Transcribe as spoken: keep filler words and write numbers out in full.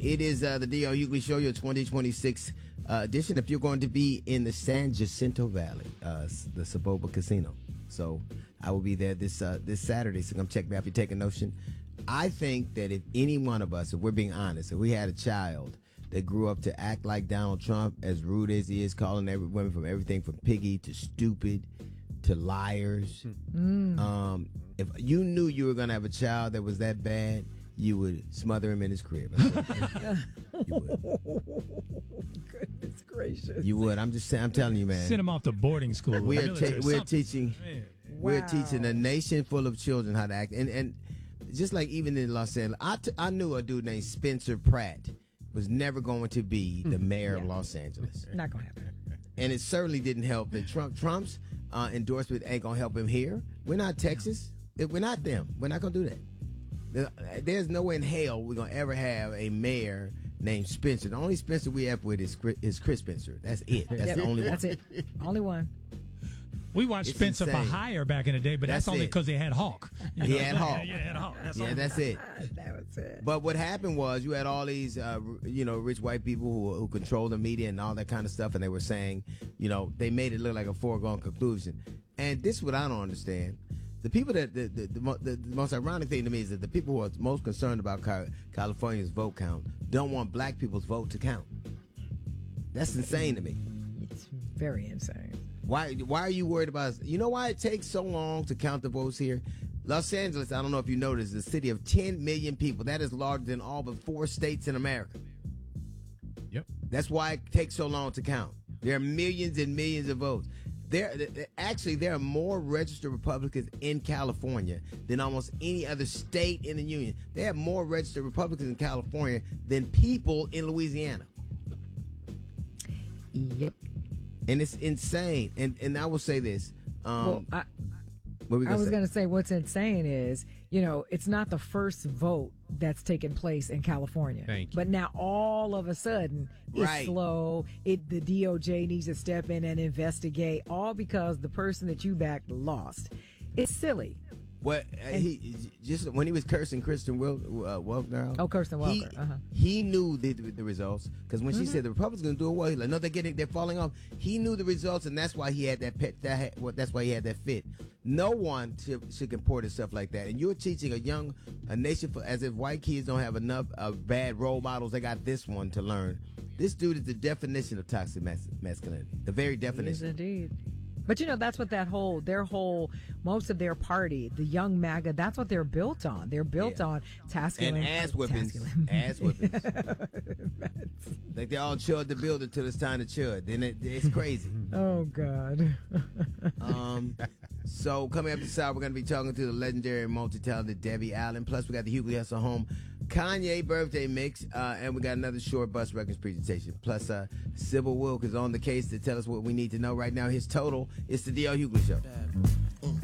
It is uh, the D L Hughley Show, your twenty twenty-six uh, edition. If you're going to be in the San Jacinto Valley, uh, the Saboba Casino. So I will be there this uh, this Saturday, so come check me out if you're taking notion. I think that if any one of us, if we're being honest, if we had a child that grew up to act like Donald Trump, as rude as he is, calling every women from everything from piggy to stupid to liars. Mm. Um, if you knew you were going to have a child that was that bad, you would smother him in his crib. You would. Goodness gracious. You would. I'm just saying. I'm telling you, man. Send him off to boarding school. We are ta- we're teaching. Man. We're Wow. teaching a nation full of children how to act, and and just like even in Los Angeles, I, t- I knew a dude named Spencer Pratt was never going to be the mayor Yeah. of Los Angeles. Not going to happen. And it certainly didn't help that Trump Trump's uh, endorsement ain't going to help him here. We're not Texas. We're not them. We're not going to do that. There- There's no way in hell we're going to ever have a mayor named Spencer. The only Spencer we have with is Chris, is Chris Spencer. That's it. That's Yep, the only That's one. it. Only one. We watched It's Spencer for insane. Hire back in the day, but that's, That's only it. because they had Hawk. You He know? had Hawk. Yeah, yeah, had Hawk. That's Yeah, all. that's it. That was it. But what happened was you had all these, uh, you know, rich white people who, who control the media and all that kind of stuff, and they were saying, you know, they made it look like a foregone conclusion. And this is what I don't understand. The people that, the, the, the, mo- the, the most ironic thing to me is that the people who are most concerned about Ca- California's vote count don't want black people's vote to count. That's insane to me. It's very insane. Why why are you worried about, you know why it takes so long to count the votes here? Los Angeles, I don't know if you noticed, is a city of ten million people. That is larger than all but four states in America. Yep. That's why it takes so long to count. There are millions and millions of votes. There, there- actually, there are more registered Republicans in California than almost any other state in the union. They have more registered Republicans in California than people in Louisiana. Yep. And it's insane. And and I will say this. Um, Well, I, what we I gonna was say? going to say what's insane is, you know, it's not the first vote that's taken place in California. Thank you. But now all of a sudden it's Right. slow. It the D O J needs to step in and investigate, all because the person that you backed lost. It's silly. Well, uh, he just when he was cursing Kristen Wil- uh, Welker. out, Oh, Kirsten he- Welker, uh-huh. He knew the, the results because when she said the Republicans going to do it well, he's like, no, they're getting, they're falling off. He knew the results, and that's why he had that pet. That had, well, that's why he had that fit. No one should, should comport himself like that. And you're teaching a young a nation for, as if white kids don't have enough of bad role models. They got this one to learn. This dude is the definition of toxic mas- masculinity. The very Yes, definition. indeed. But you know, that's what that whole, their whole, most of their party, the young MAGA, that's what they're built on. They're built Yeah. on tasking And ass whippings. Ass whippings. Like they all chud the building till it's time to chud. Then it, it's crazy. Oh, God. Um, so coming up this hour, we're going to be talking to the legendary and multi-talented Debbie Allen. Plus, we got the Hughley Hustle Home Kanye birthday mix, uh, and we got another short bus records presentation. Plus, uh, Sybil Wilk is on the case to tell us what we need to know right now. His total is the D L Hughley Show.